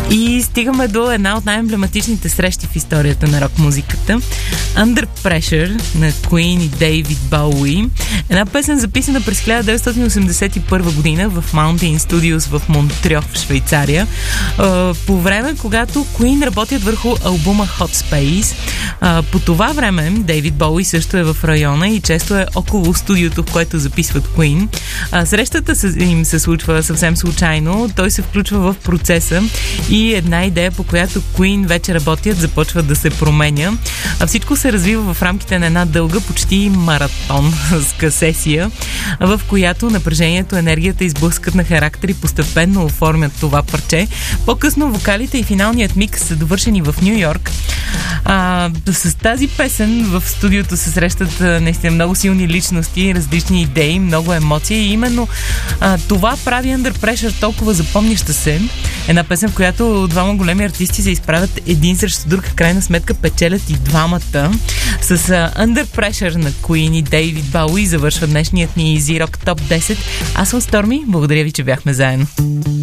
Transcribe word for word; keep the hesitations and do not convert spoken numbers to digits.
И стигаме до една от най-емблематичните срещи в историята на рок-музиката. Under Pressure на Queen и Дейвид Боуи. Една песен, записана през хиляда деветстотин осемдесет и първа година в Mountain Studios в Монтрьо, в Швейцария. По време, когато Queen работят върху албума Hot Space. По това време Дейвид Боуи също е в района и често е около студиото, в което записват Queen. Срещата им се случва съвсем случайно. Той се включва в процеса и една идея, по която Queen вече работят, започва да се променя. А всичко се развива в рамките на една дълга, почти маратон с сесия, в която напрежението, енергията и сблъскът на характери постепенно оформят това парче. По-късно вокалите и финалният микс са довършени в Ню Йорк. А, с тази песен в студиото се срещат наистина много силни личности, различни идеи, много емоции и именно а, това прави Under Pressure толкова запомняща се. Една песен, в която двама големи артисти се изправят един срещу друг, в крайна сметка печелят и двамата. С uh, Under Pressure на Queen и Дейвид Боуи завършва днешният ни Easy Rock Топ десет. Аз съм Stormy, благодаря ви, че бяхме заедно.